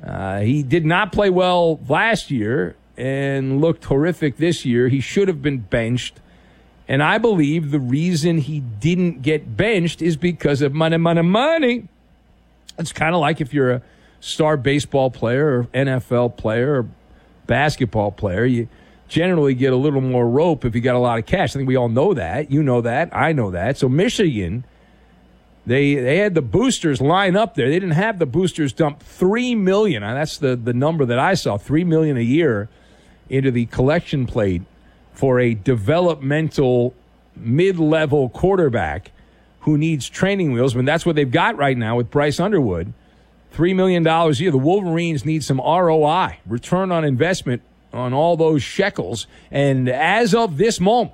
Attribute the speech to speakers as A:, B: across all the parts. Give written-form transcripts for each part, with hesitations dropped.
A: He did not play well last year and looked horrific this year. He should have been benched. And I believe the reason he didn't get benched is because of money. It's kind of like if you're a star baseball player or NFL player or basketball player, you generally get a little more rope if you got a lot of cash. I think we all know that. You know that. I know that. So Michigan, they had the boosters line up there. They didn't have the boosters dump $3 million. That's the number that I saw, $3 million a year into the collection plate for a developmental mid-level quarterback who needs training wheels. I mean, that's what they've got right now with Bryce Underwood. $3 million a year. The Wolverines need some ROI, return on investment on all those shekels. And as of this moment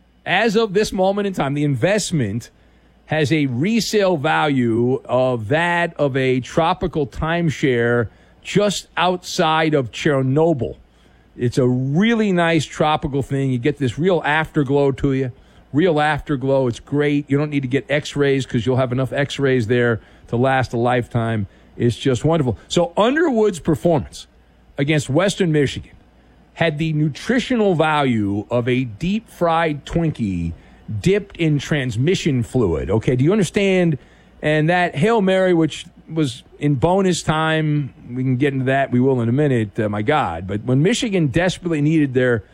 A: in time, the investment has a resale value of that of a tropical timeshare just outside of Chernobyl. It's a really nice tropical thing. You get this real afterglow to you. Real afterglow. It's great. You don't need to get x-rays because you'll have enough x-rays there to last a lifetime. It's just wonderful. So Underwood's performance against Western Michigan had the nutritional value of a deep-fried Twinkie dipped in transmission fluid. Okay, do you understand? And that Hail Mary, which was in bonus time, we can get into that. We will in a minute, my God. But when Michigan desperately needed their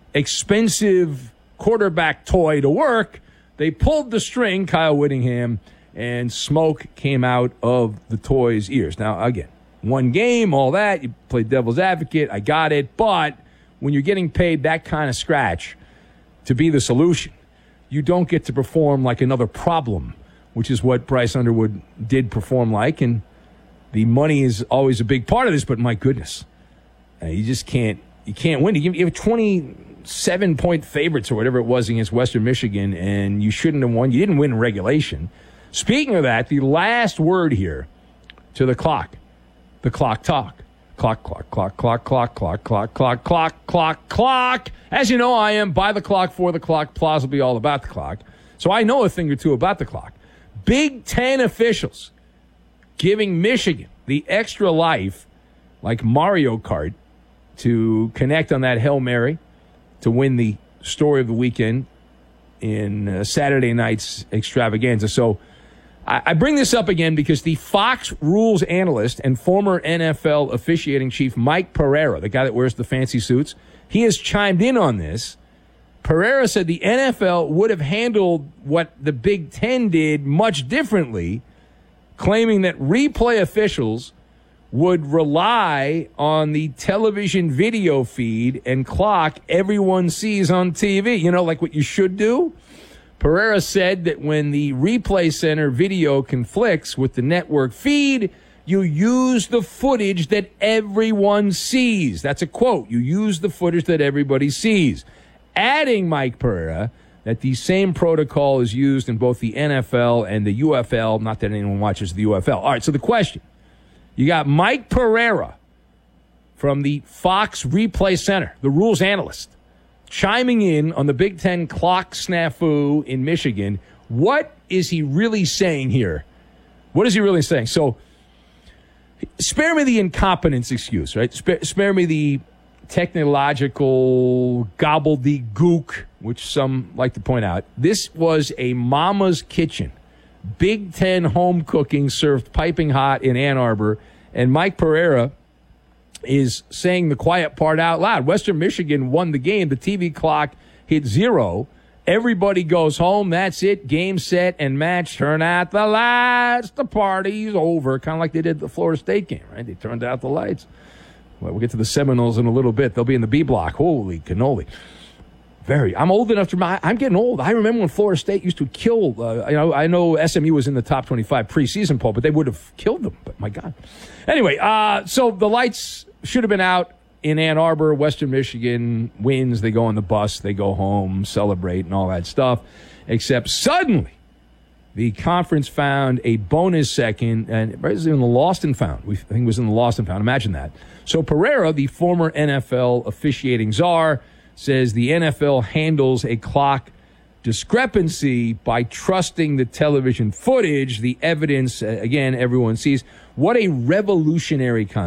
A: expensive quarterback toy to work, they pulled the string, Kyle Whittingham, and smoke came out of the toy's ears. Now, again, one game, all that, you play devil's advocate, I got it, but when you're getting paid that kind of scratch to be the solution, you don't get to perform like another problem, which is what Bryce Underwood did perform like, and the money is always a big part of this, but my goodness, you just can't win. You have 27-point favorites or whatever it was against Western Michigan, and you shouldn't have won. You didn't win in regulation. Speaking of that, the last word here to the clock talk. Clock, clock, clock, clock, clock, clock, clock, clock, clock, clock, clock. As you know, I am by the clock, for the clock, plausibly all about the clock. So I know a thing or two about the clock. Big Ten officials giving Michigan the extra life, like Mario Kart, to connect on that Hail Mary to win the story of the weekend in Saturday night's extravaganza. So I bring this up again because the Fox rules analyst and former NFL officiating chief Mike Pereira, the guy that wears the fancy suits, he has chimed in on this. Pereira said the NFL would have handled what the Big Ten did much differently, claiming that replay officials would rely on the television video feed and clock everyone sees on TV. You know, like what you should do? Pereira said that when the replay center video conflicts with the network feed, you use the footage that everyone sees. That's a quote. You use the footage that everybody sees. Adding, Mike Pereira, that the same protocol is used in both the NFL and the UFL. Not that anyone watches the UFL. All right, so the question. You got Mike Pereira from the Fox Replay Center, the rules analyst, chiming in on the Big Ten clock snafu in Michigan. What is he really saying here? What is he really saying? So, spare me the incompetence excuse, right? Spare me the technological gobbledygook, which some like to point out. This was a mama's kitchen. Big Ten home cooking served piping hot in Ann Arbor. And Mike Pereira is saying the quiet part out loud. Western Michigan won the game. The TV clock hit 0. Everybody goes home. That's it. Game, set, and match. Turn out the lights. The party's over. Kind of like they did the Florida State game, right? They turned out the lights. Well, we'll get to the Seminoles in a little bit. They'll be in the B block. Holy cannoli. I'm old enough to... I'm getting old. I remember when Florida State used to kill... I know SMU was in the top 25 preseason poll, but they would have killed them. But my God. Anyway, so the lights should have been out in Ann Arbor. Western Michigan wins. They go on the bus. They go home, celebrate, and all that stuff. Except suddenly, the conference found a bonus second, and it was in the lost and found. I think it was in the lost and found. Imagine that. So Pereira, the former NFL officiating czar, says the NFL handles a clock discrepancy by trusting the television footage, the evidence, again, everyone sees. What a revolutionary concept.